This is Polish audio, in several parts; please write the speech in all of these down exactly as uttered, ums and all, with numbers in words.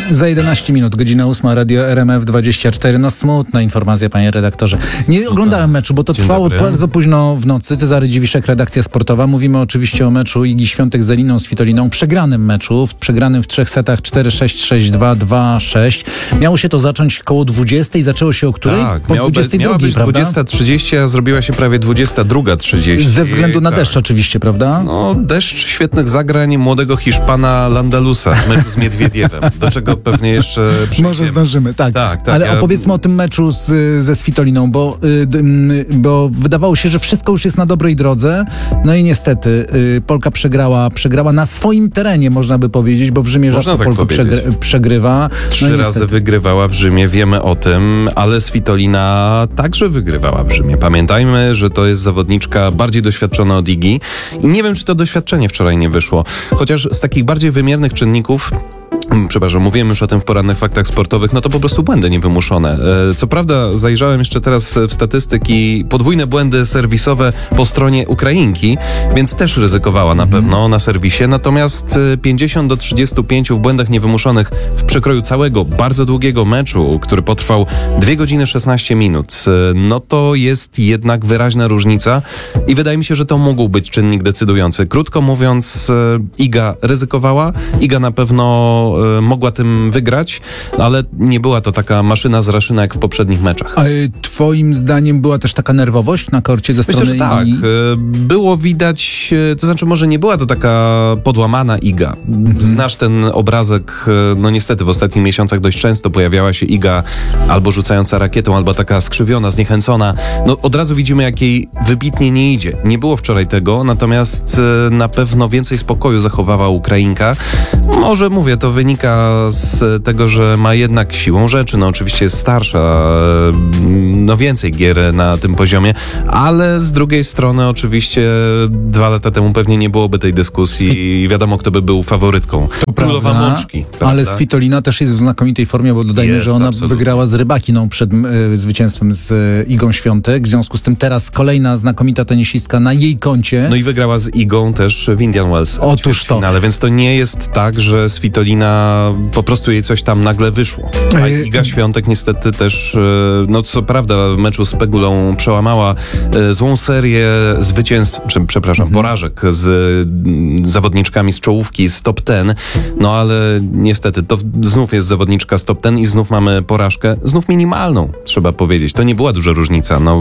Za jedenaście minut, godzina ósma, Radio R M F dwadzieścia cztery. No smutna informacja, panie redaktorze. Nie oglądałem meczu, bo to Dzień trwało dobry. bardzo późno w nocy. Cezary Dziwiszek, redakcja sportowa. Mówimy oczywiście o meczu Igi Świątek z Eliną Svitoliną. Przegranym meczu, przegranym w trzech setach cztery sześć, sześć dwa, dwa sześć. Miało się to zacząć koło dwudziestej. Zaczęło się o której? Tak, po miało dwudziestej być, miała drugiej, być prawda? dwudziesta trzydzieści, a zrobiła się prawie dwudziesta druga trzydzieści. Ze względu na tak. deszcz oczywiście, prawda? No, deszcz świetnych zagrań młodego Hiszpana Landalusa w meczu z Miedwiediewem, do czego pewnie jeszcze przejdziemy. Może zdążymy, tak. Tak, tak, Ale ja- opowiedzmy o tym meczu z, ze Svitoliną, bo, y, d- m, bo wydawało się, że wszystko już jest na dobrej drodze. No i niestety y, Polka przegrała, przegrała na swoim terenie, można by powiedzieć, bo w Rzymie Można rzadko tak Polka powiedzieć. przegry- przegrywa. Trzy no i razy niestety. wygrywała w Rzymie, wiemy o tym, ale Svitolina także wygrywała w Rzymie. Pamiętajmy, że to jest zawodniczka bardziej doświadczona od Igi i nie wiem, czy to doświadczenie wczoraj nie wyszło. Chociaż z takich bardziej wymiernych czynników, mm, przepraszam, mówiłem już o tym w porannych faktach sportowych, no to po prostu błędy niewymuszone. E, Co prawda zajrzałem jeszcze teraz w statystyki, podwójne błędy serwisowe po stronie Ukrainki, więc też ryzykowała na pewno na serwisie, natomiast e, pięćdziesiąt do trzydziestu pięciu w błędach niewymuszonych w przekroju całego bardzo długiego meczu, który potrwał dwie godziny szesnaście minut, e, no to jest jednak wyraźna różnica i wydaje mi się, że to mógł być czynnik decydujący. Krótko mówiąc, e, Iga ryzykowała, Iga na pewno e, mogła tym wygrać, ale nie była to taka maszyna z raszyna jak w poprzednich meczach. A y, twoim zdaniem była też taka nerwowość na korcie ze strony Myślę, że tak. Igi? E, Było widać, e, to znaczy może nie była to taka podłamana Iga. Znasz ten obrazek, e, no niestety w ostatnich miesiącach dość często pojawiała się Iga albo rzucająca rakietą, albo taka skrzywiona, zniechęcona. No od razu widzimy, jak jej wybitnie nie idzie. Nie było wczoraj tego, natomiast e, na pewno więcej spokoju zachowała Ukrainka. Może mówię, to wynika z tego, że ma jednak siłą rzeczy, no oczywiście jest starsza, e, no więcej gier na tym poziomie, ale z drugiej strony oczywiście dwa lata temu pewnie nie byłoby tej dyskusji i wiadomo, kto by był faworytką. Królowa Prawda? Mączki. Prawda? Ale Svitolina też jest w znakomitej formie, bo dodajmy, Jest, że ona absolutnie. wygrała z Rybakiną przed y, zwycięstwem z y, Igą Świątek. W związku z tym teraz kolejna znakomita tenisistka na jej koncie. No i wygrała z Igą też w Indian Wells. Otóż to. Ale więc to nie jest tak, że Svitolina po prostu jej coś tam nagle wyszło. A Yy. Iga Świątek niestety też, e, no co prawda w meczu z Pegulą przełamała e, złą serię zwycięstw, prze, przepraszam, Mhm. porażek z mm, zawodniczkami z czołówki, z top dziesięć, no ale niestety to znów jest zawodniczka z top dziesięć i znów mamy porażkę, znów minimalną, trzeba powiedzieć. To nie była duża różnica, no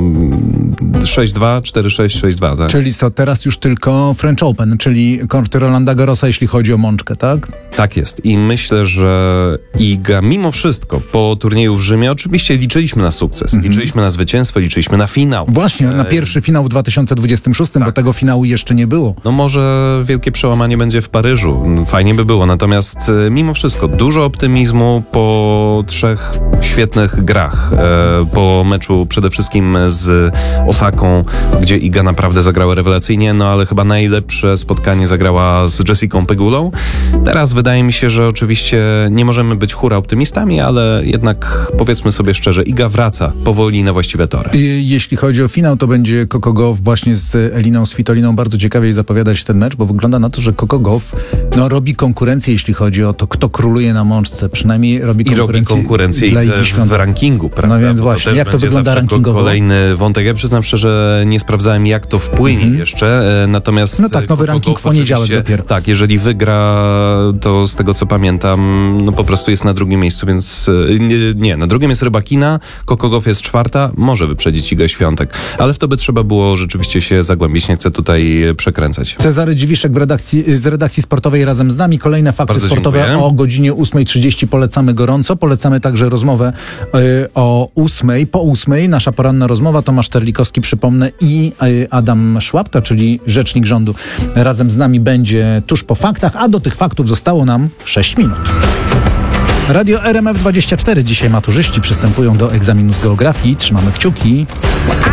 sześć dwa, cztery sześć, sześć dwa, tak? Czyli co, teraz już tylko French Open, czyli korty Rolanda Garrosa, jeśli chodzi o Mączkę, tak? Tak jest i myślę, że Iga mimo wszystko po turnieju w Rzymie oczywiście liczyliśmy na sukces, liczyliśmy na zwycięstwo, liczyliśmy na finał. Właśnie, na E, pierwszy finał w dwa tysiące dwudziestym szóstym, bo tak. tego finału jeszcze nie było. No może wielkie przełamanie będzie w Paryżu, fajnie by było, natomiast e, mimo wszystko dużo optymizmu po trzech świetnych grach, e, po meczu przede wszystkim z Osaką, gdzie Iga naprawdę zagrała rewelacyjnie, no ale chyba najlepsze spotkanie zagrała z Jessicą Pegulą. Teraz wydaje mi się, że oczywiście nie możemy być hura optymistami, ale jednak powiedzmy sobie szczerze, Iga wraca powoli na właściwe tory. I jeśli chodzi o finał, to będzie Coco Gauff właśnie z Eliną Svitoliną. Bardzo ciekawie zapowiada się ten mecz, bo wygląda na to, że Coco Gauff no, robi konkurencję, jeśli chodzi o to, kto króluje na mączce. Przynajmniej robi I robi konkurencję, konkurencję dla Idze Igi w Świątek. rankingu, prawda? No więc Bo właśnie, też jak to będzie wygląda zawsze rankingowo? Kolejny wątek. Ja przyznam szczerze, nie sprawdzałem, jak to wpłynie jeszcze, e, natomiast... No tak, nowy Coco ranking w Gauff poniedziałek oczywiście- dopiero. Tak, jeżeli wygra, to z tego co pamiętam, no po prostu jest na drugim miejscu, więc e, nie, nie na drugim jest Rybakina, Coco Gauff jest czwarta, może wyprzedzić Igę Świątek, ale w to by trzeba było rzeczywiście się zagłębić, nie chcę tutaj e, przekręcać. Cezary Dziwiszek w redakcji, z redakcji sportowej razem z nami. Kolejne fakty Bardzo sportowe dziękuję. o godzinie ósmej trzydzieści polecamy gorąco. Polecamy także rozmowę y, o ósmej. Po ósmej nasza poranna rozmowa. Tomasz Terlikowski, przypomnę, i y, Adam Szłapka, czyli rzecznik rządu, razem z nami będzie tuż po faktach, a do tych faktów zostało nam sześć minut. Radio R M F dwadzieścia cztery. Dzisiaj maturzyści przystępują do egzaminu z geografii. Trzymamy kciuki.